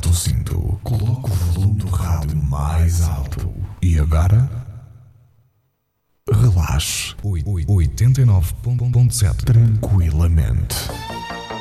Aperta o cinto, coloca o volume do rádio mais alto. E agora? Relaxe. 89.7 tranquilamente.